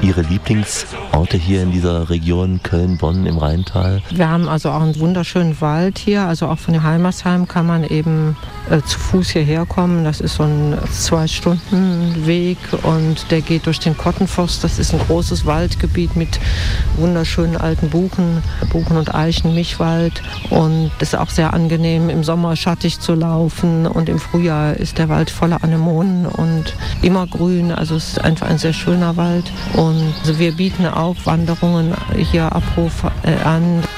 Ihre Lieblingsorte hier in dieser Region Köln, Bonn im Rheintal? Wir haben also auch einen wunderschönen Wald hier, also auch von dem Heimersheim kann man eben zu Fuß hierher kommen. Das ist so ein 2-Stunden-Weg und der geht durch den Kottenforst. Das ist ein großes Waldgebiet mit wunderschönen alten Buchen und Eichen, Mischwald, und es ist auch sehr angenehm im Sommer schattig zu laufen und im Frühjahr ist der Wald voller Anemonen und immergrün, also es ist einfach ein sehr schöner Wald und also wir bieten auch Wanderungen hier Abruf an.